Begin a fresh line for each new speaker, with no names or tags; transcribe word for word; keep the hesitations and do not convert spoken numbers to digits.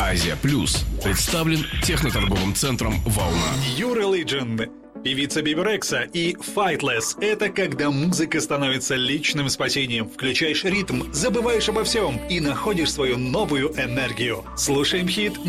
Азия Плюс представлен техноторговым центром «Волна».
Your Religion, певица Биби Рекса и Fightless – это когда музыка становится личным спасением. Включаешь ритм, забываешь обо всем и находишь свою новую энергию. Слушаем хит